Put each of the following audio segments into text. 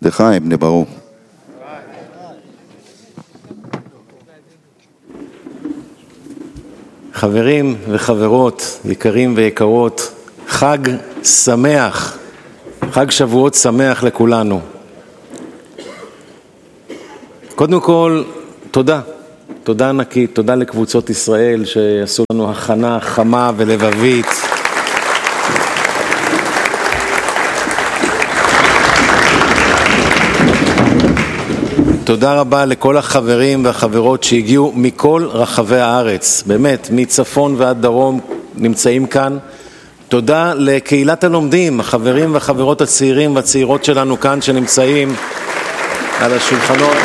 לחיים, בני ברור. חברים וחברות, יקרים ויקרות, חג שמח, חג שבועות שמח לכולנו. קודם כל, תודה ענקית, תודה לקבוצות ישראל שעשו לנו הכנה חמה ולבבית. תודה רבה לכל החברים והחברות שהגיעו מכל רחבי הארץ, באמת, מצפון ועד דרום נמצאים כאן. תודה לקהילת הלומדים, החברים והחברות הצעירים והצעירות שלנו כאן שנמצאים על השולחנות.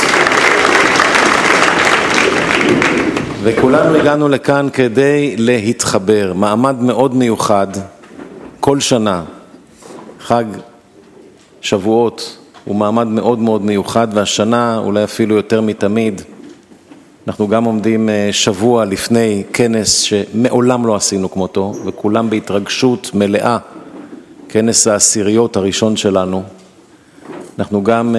וכולנו הגענו לכאן כדי להתחבר, מעמד מאוד מיוחד, כל שנה, חג שבועות. הוא מעמד מאוד מאוד מיוחד, והשנה אולי אפילו יותר מתמיד. אנחנו גם עומדים שבוע לפני כנס שמעולם לא עשינו כמותו, וכולם בהתרגשות מלאה, כנס העשיריות הראשון שלנו. אנחנו גם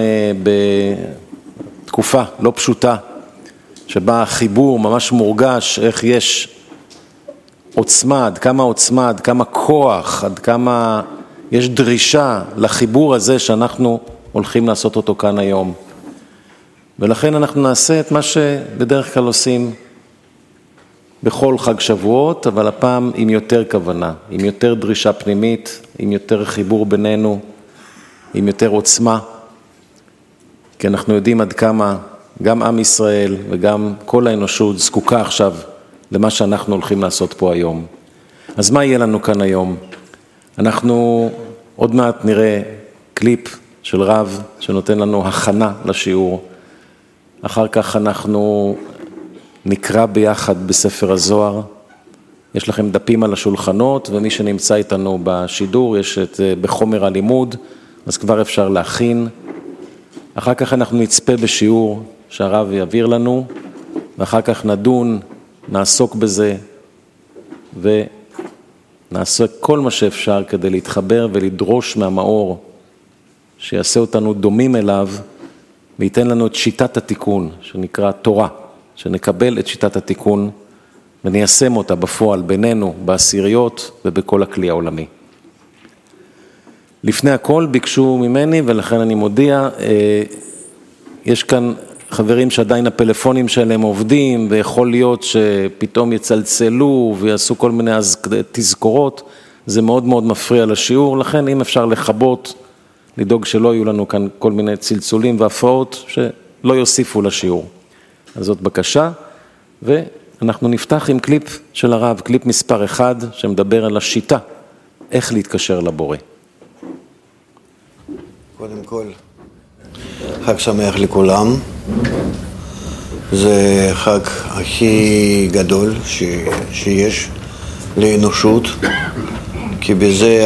בתקופה לא פשוטה, שבה החיבור ממש מורגש, איך יש עוצמה, עד כמה כוח, עד כמה יש דרישה לחיבור הזה שאנחנו הולכים לעשות אותו כאן היום. ולכן אנחנו נעשה את מה שבדרך כלל עושים בכל חג שבועות, אבל הפעם עם יותר כוונה, עם יותר דרישה פנימית, עם יותר חיבור בינינו, עם יותר עוצמה. כי אנחנו יודעים עד כמה גם עם ישראל וגם כל האנושות זקוקה עכשיו למה שאנחנו הולכים לעשות פה היום. אז מה יהיה לנו כאן היום? אנחנו עוד מעט נראה קליפ של רב שנותן לנו הכנה לשיעור. אחר כך אנחנו נקרא ביחד בספר הזוהר. יש לכם דפים על השולחנות, ומי שנמצא איתנו בשידור יש את בחומר הלימוד, אז כבר אפשר להכין. אחר כך אנחנו נצפה בשיעור שהרב יעביר לנו, ואחר כך נדון, נעסוק בזה, ונעשה כל מה שאפשר כדי להתחבר ולדרוש מהמאור, שיעשה אותנו דומים אליו, וייתן לנו את שיטת התיקון, שנקרא תורה, שנקבל את שיטת התיקון, וניישם אותה בפועל בינינו, בעשיריות ובכל הכלי העולמי. לפני הכל ביקשו ממני, ולכן אני מודיע, יש כאן חברים שעדיין הפלאפונים שלהם עובדים, ויכול להיות שפתאום יצלצלו ויעשו כל מיני תזכורות, זה מאוד מאוד מפריע לשיעור, לכן אם אפשר לחבות, לדאוג שלא יהיו לנו כאן כל מיני צלצולים והפרעות שלא יוסיפו לשיעור. אז זאת בקשה, ואנחנו נפתח עם קליפ של הרב, קליפ מספר 1, שמדבר על השיטה, איך להתקשר לבורא. קודם כל, חג שמח לכולם. זה חג הכי גדול שיש לאנושות, כי בזה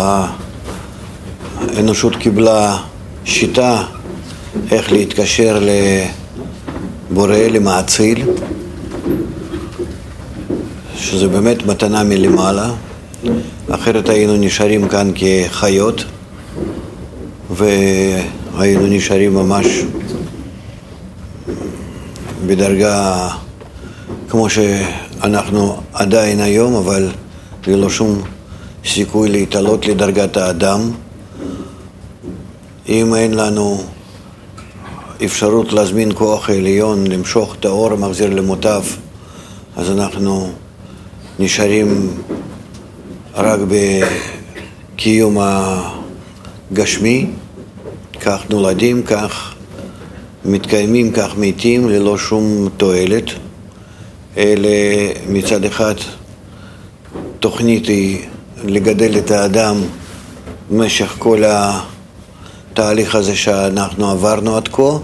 האנושות קיבלה שיטה איך להתקשר לבורא, למעציל, שזה באמת מתנה מלמעלה, אחרת היינו נשארים כאן כחיות, והיינו נשארים ממש בדרגה כמו שאנחנו עדיין היום, אבל ללא שום סיכוי להתעלות לדרגת האדם. אם אין לנו אפשרות להזמין כוח עליון, למשוך את האור המחזיר למוטב, אז אנחנו נשארים רק בקיום הגשמי, כך נולדים, כך מתקיימים, כך מתים, ללא שום תועלת. אלה מצד אחד תוכנית היא לגדל את האדם במשך כל התהליך הזה שאנחנו עברנו עד כה,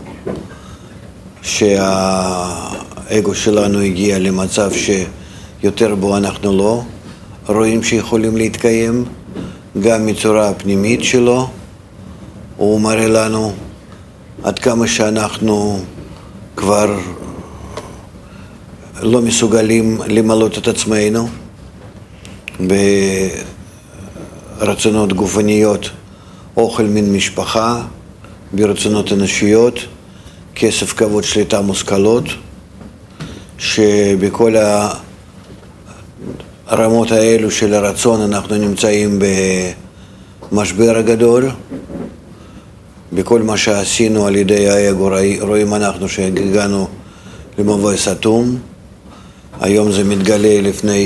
שהאגו שלנו הגיע למצב שיותר בו אנחנו לא רואים שיכולים להתקיים, גם מצורה הפנימית שלו. הוא מראה לנו עד כמה שאנחנו כבר לא מסוגלים למלות את עצמנו ברצונות גופניות, אוכל מן משפחה, ברצונות אנושיות, כסף, כבוד, שליטה, מושכלות, שבכל הרמות האלו של הרצון אנחנו נמצאים במשבר הגדול. בכל מה שעשינו על ידי האגו רואים אנחנו שהגענו למבוי סתום. היום זה מתגלה לפני